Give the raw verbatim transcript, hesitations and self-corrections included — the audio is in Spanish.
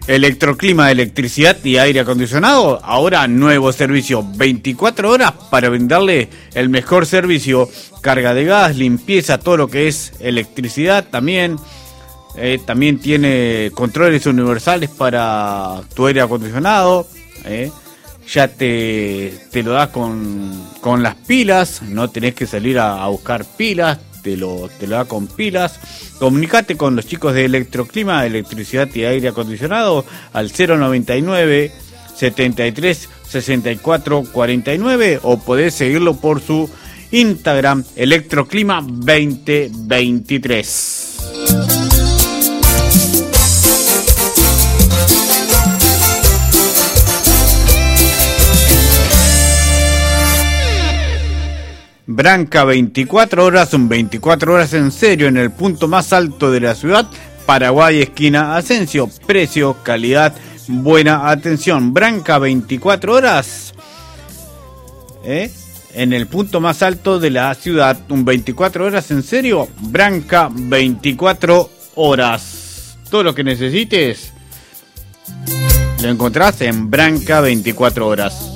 Electroclima, electricidad y aire acondicionado. Ahora nuevo servicio, veinticuatro horas para brindarle el mejor servicio. Carga de gas, limpieza, todo lo que es electricidad también. Eh, también tiene controles universales para tu aire acondicionado. Eh. Ya te, te lo da con, con las pilas. No tenés que salir a, a buscar pilas. Te lo, te lo da con pilas. Comunicate con los chicos de Electroclima, electricidad y aire acondicionado al cero noventa y nueve, setenta y tres, sesenta y cuatro, cuarenta y nueve o podés seguirlo por su Instagram Electroclima veinte veintitrés. Branca veinticuatro horas, son veinticuatro horas en serio en el punto más alto de la ciudad, Paraguay esquina Asensio, precio, calidad, buena atención. Branca veinticuatro horas, ¿eh? En el punto más alto de la ciudad, un veinticuatro horas en serio, Branca veinticuatro horas. Todo lo que necesites lo encontrás en Branca veinticuatro horas.